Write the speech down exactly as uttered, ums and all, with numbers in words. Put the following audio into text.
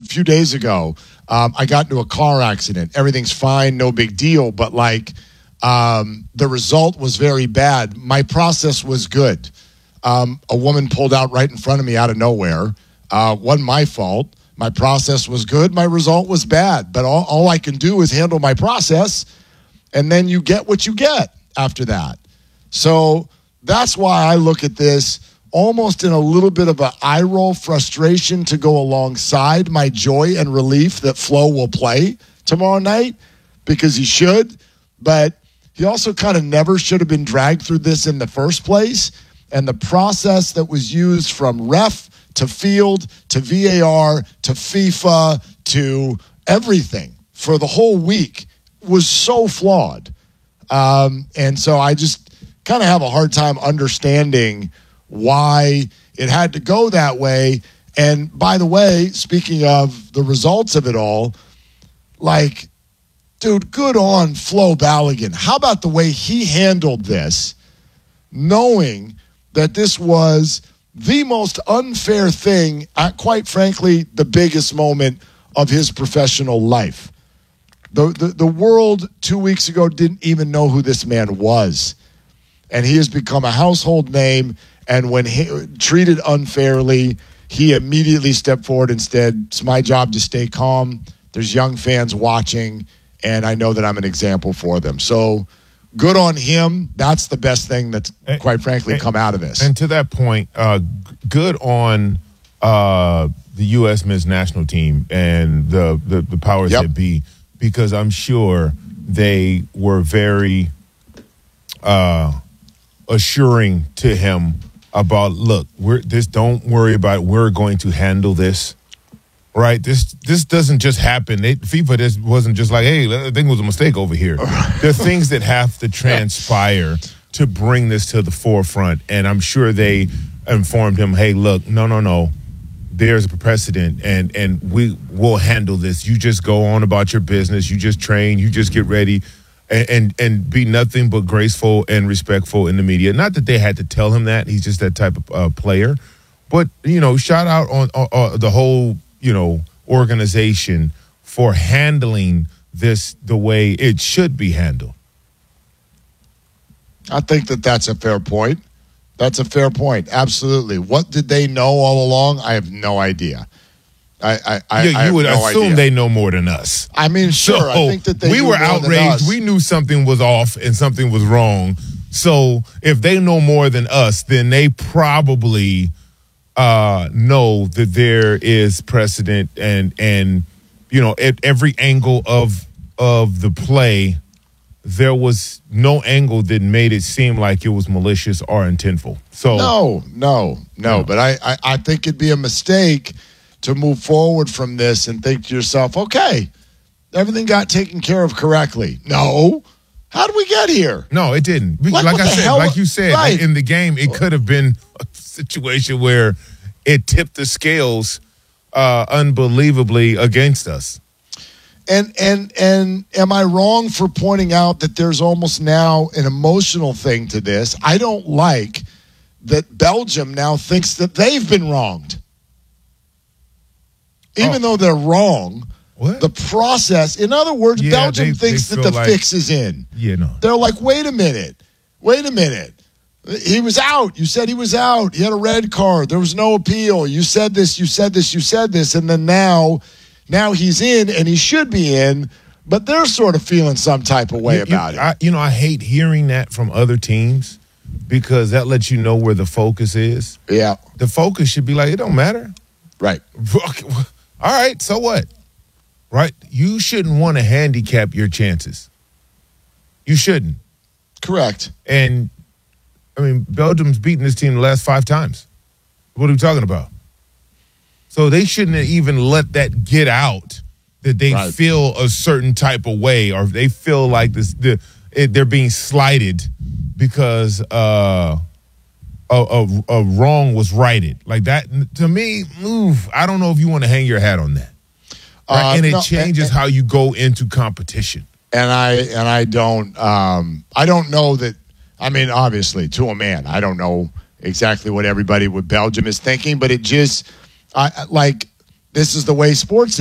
few days ago, um, I got into a car accident. Everything's fine, no big deal. But, like, um, the result was very bad. My process was good. Um, a woman pulled out right in front of me out of nowhere. Uh, wasn't my fault. My process was good. My result was bad. But all, all I can do is handle my process, and then you get what you get after that. So that's why I look at this almost in a little bit of an eye roll frustration to go alongside my joy and relief that Flo will play tomorrow night, because he should. But he also kind of never should have been dragged through this in the first place. And the process that was used from ref to field to V A R to FIFA to everything for the whole week was so flawed. Um, and so I just kind of have a hard time understanding why it had to go that way. And by the way, speaking of the results of it all, like, dude, good on Flo Balogun. How about the way he handled this, knowing that this was the most unfair thing at, quite frankly, the biggest moment of his professional life. The, the, the world two weeks ago didn't even know who this man was. And he has become a household name. And when he, treated unfairly, he immediately stepped forward and said, it's my job to stay calm. There's young fans watching, and I know that I'm an example for them. So good on him. That's the best thing that's, and, quite frankly, and, come out of this. And to that point, uh, good on uh, the U S men's national team and the, the, the powers yep. that be, because I'm sure they were very uh, assuring to him about, look, we're this. Don't worry about it. We're going to handle this, right? This this doesn't just happen. They, FIFA this wasn't just like, hey, I think it was a mistake over here. There are things that have to transpire to bring this to the forefront, and I'm sure they informed him, hey, look, no, no, no. There's a precedent, and and we will handle this. You just go on about your business. You just train. You just get ready. And, and and be nothing but graceful and respectful in the media. Not that they had to tell him that. He's just that type of uh, player. But, you know, shout out on, on, on the whole, you know, organization for handling this the way it should be handled. I think that that's a fair point. That's a fair point. Absolutely. What did they know all along? I have no idea. I, I, yeah, I you would no assume idea. They know more than us. I mean, sure. So I think that they we knew were more outraged. than us. We knew something was off and something was wrong. So if they know more than us, then they probably uh, know that there is precedent, and and you know, at every angle of of the play, there was no angle that made it seem like it was malicious or intentful. So no, no, no. no. But I, I, I think it'd be a mistake to move forward from this and think to yourself, okay, everything got taken care of correctly. No. How did we get here? No, it didn't. Like, like I the said, hell? like you said, Right. in the game, it could have been a situation where it tipped the scales uh, unbelievably against us. And and and am I wrong for pointing out that there's almost now an emotional thing to this? I don't like that Belgium now thinks that they've been wronged. Even oh. though they're wrong, what? The process, in other words, yeah, Belgium they, thinks they that the like, fix is in. Yeah, no. They're like, wait a minute, wait a minute. He was out. You said he was out. He had a red card. There was no appeal. You said this, you said this, you said this. And then now, now he's in, and he should be in, but they're sort of feeling some type of way you, about you, it. I, you know, I hate hearing that from other teams, because that lets you know where the focus is. Yeah. The focus should be like, it don't matter. Right. All right, so what? Right? You shouldn't want to handicap your chances. You shouldn't. Correct. And, I mean, Belgium's beaten this team the last five times. What are we talking about? So they shouldn't have even let that get out, that they right. feel a certain type of way, or they feel like this the, it, they're being slighted because uh, a, a, a wrong was righted. Like that, to me, move. I don't know if you want to hang your hat on that. Right? Uh, and it no, changes and, how you go into competition. And I and I don't um, I don't know that. I mean, obviously, to a man, I don't know exactly what everybody with Belgium is thinking, but it just I like this is the way sports